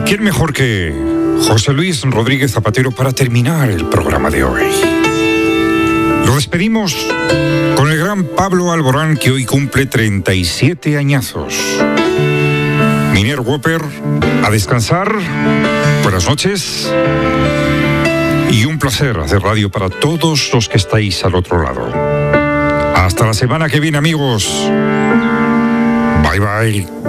¿Quién mejor que José Luis Rodríguez Zapatero para terminar el programa de hoy? Lo despedimos con el gran Pablo Alborán, que hoy cumple 37 añazos. Miner Whopper, a descansar. Buenas noches. Y un placer hacer radio para todos los que estáis al otro lado. Hasta la semana que viene, amigos. Bye, bye.